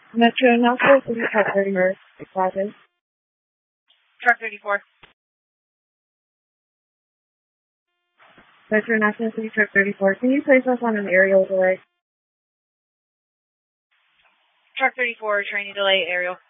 Metro Knoxville City Truck 34. Classes. Truck 34. Metro Knoxville City Truck 34. Can you place us on an aerial delay? Truck 34, training delay, aerial.